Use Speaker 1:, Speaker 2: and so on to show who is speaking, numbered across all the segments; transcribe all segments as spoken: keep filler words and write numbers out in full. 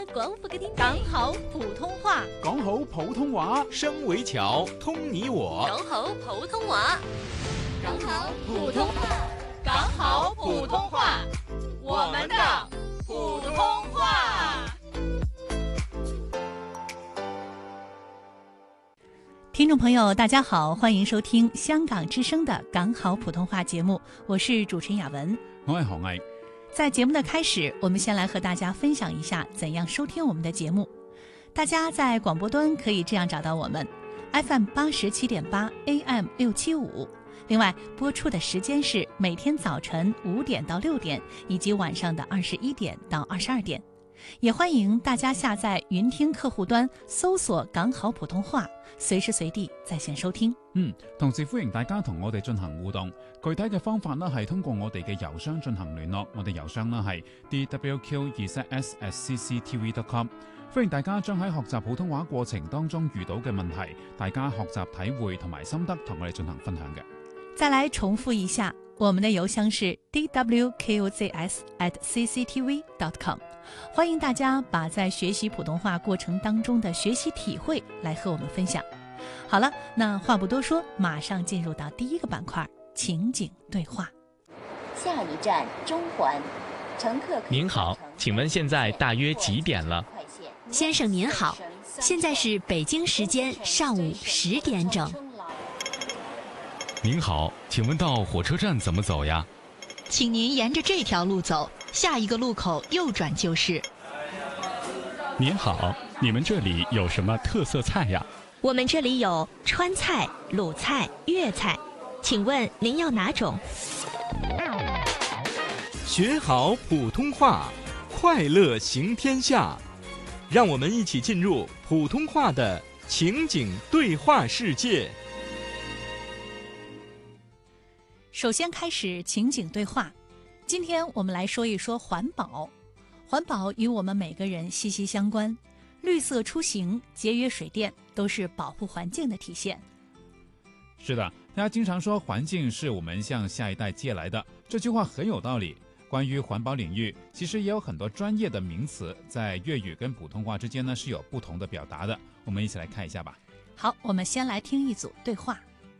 Speaker 1: 廣府嘅天氣，
Speaker 2: 講好普通話，
Speaker 3: 講好普通話，
Speaker 4: 聲為橋，通你我。
Speaker 1: 講好普通話，
Speaker 2: 講好普通話，講好普通話，我們的普通話。
Speaker 5: 聽眾朋友大家好，歡迎收聽香港之聲的港好普通話節目，我是主持人雅文，
Speaker 3: 我係何毅。
Speaker 5: 在節目的開始，我們先來和大家分享一下怎樣收聽我們的節目。大家在廣播端可以這樣找到我們 F M 八十七點八 A M 六七五，另外播出的時間是每天早晨五點到六點，以及晚上的二十一點到二十二點。也歡迎大家下載雲聽客戶端，搜索港好普通話，隨時隨地在線收聽。
Speaker 3: 嗯，同時歡迎大家同我哋進行互動，具體嘅方法呢係通過我哋嘅郵箱進行聯絡，我哋郵箱呢係 d w q 二 z s at c c t v dot com。歡迎大家將喺學習普通話過程當中遇到嘅問題，大家學習體會同埋心得同我哋進行分享嘅。
Speaker 5: 再來重複一下，我們的郵箱是 d w q z s at c c t v dot com。歡迎大家把在學習普通話過程當中的學習體會來和我們分享。好了，那話不多說，馬上進入到第一個板塊，情景對話。
Speaker 6: 下一站中環，乘客
Speaker 7: 您好，請問現在大約幾點了？
Speaker 1: 先生您好，現在是北京時間上午十點整。
Speaker 7: 您好，請問到火車站怎麼走呀？
Speaker 8: 請您沿着這條路走，下一個路口右轉就是。
Speaker 9: 您好，你們這裡有什麼特色菜呀？
Speaker 1: 我們這裡有川菜、魯菜、粵菜，請問您要哪種？
Speaker 4: 學好普通話，快樂行天下。讓我們一起進入普通話的情景對話世界。
Speaker 5: 首先開始情景對話，今天我們來說一說環保。環保與我們每個人息息相關，綠色出行、節約水電都是保護環境的體現。
Speaker 3: 是的，大家經常說環境是我們向下一代借來的，這句話很有道理。關於環保領域，其實也有很多專業的名詞，在粵語跟普通話之間呢是有不同的表達的。我們一起來看一下吧。
Speaker 5: 好，我們先來聽一組對話。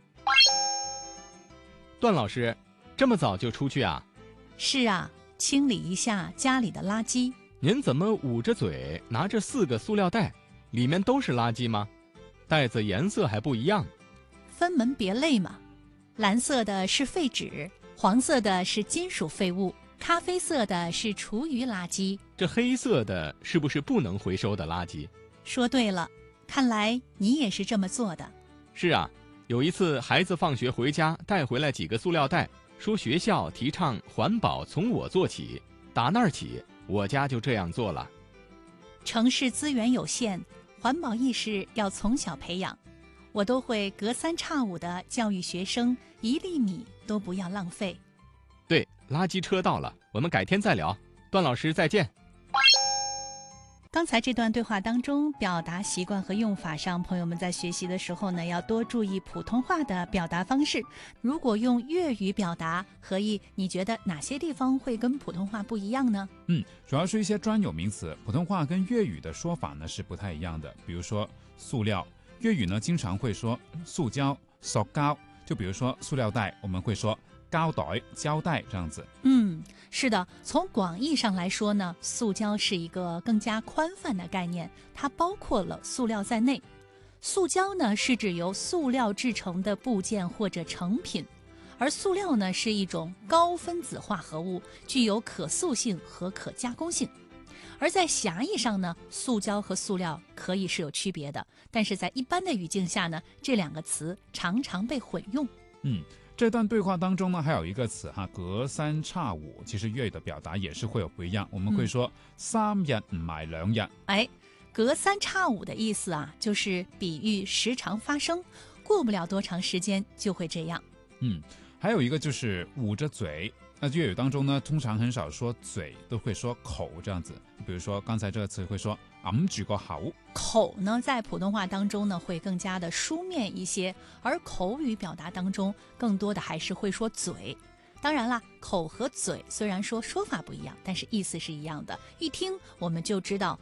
Speaker 10: 段老師，這麼早就出去啊？
Speaker 5: 是啊，清理一下家裡的垃圾。
Speaker 10: 您怎麼捂着嘴，拿着四個塑料袋，裡面都是垃圾嗎？袋子顏色還不一樣。
Speaker 5: 分門別類嘛，藍色的是廢紙，黃色的是金屬廢物，咖啡色的是廚餘垃圾。
Speaker 10: 這黑色的是不是不能回收的垃圾？
Speaker 5: 說對了，看來你也是這麼做的。
Speaker 10: 是啊，有一次孩子放學回家帶回來幾個塑料袋，說學校提倡環保從我做起，打那兒起我家就這樣做了。
Speaker 5: 城市資源有限，環保意識要從小培養，我都會隔三差五的教育學生一粒米都不要浪費。
Speaker 10: 對，垃圾車到了，我們改天再聊。段老師再見。
Speaker 5: 剛才這段對話當中，表達習慣和用法上，朋友們在學習的時候呢，要多注意普通話的表達方式。如果用粵語表達，何意？你覺得哪些地方會跟普通話不一樣呢？
Speaker 3: 嗯，主要是一些專有名詞，普通話跟粵語的說法呢是不太一樣的。比如說塑料，粵語呢經常會說塑膠、塑膠，就比如說塑料袋，我們會說膠袋、膠帶這樣子。
Speaker 5: 嗯，是的，從廣義上來說呢，塑膠是一個更加寬泛的概念，它包括了塑料在內。塑膠呢是指由塑料製成的部件或者成品，而塑料呢是一種高分子化合物，具有可塑性和可加工性。而在狹義上呢，塑膠和塑料可以是有區別的，但是在一般的語境下呢，這兩個詞常常被混用。
Speaker 3: 嗯。這段對話當中呢，還有一個詞哈，隔三差五，其實粵語的表達也是會有不一樣。我們會說、嗯、三日唔埋兩日。
Speaker 5: 哎，隔三差五的意思啊，就是比喻時常發生，過不了多長時間就會這樣。
Speaker 3: 嗯，還有一個就是捂着嘴。那粵語當中呢，通常很少說嘴，都會說口這樣子。比如說剛才這個詞會說揞住個口。
Speaker 5: 口呢，在普通話當中呢，會更加的書面一些，而口語表達當中，更多的還是會說嘴。當然啦，口和嘴雖然說說法不一樣，但是意思是一樣的。一聽我們就知道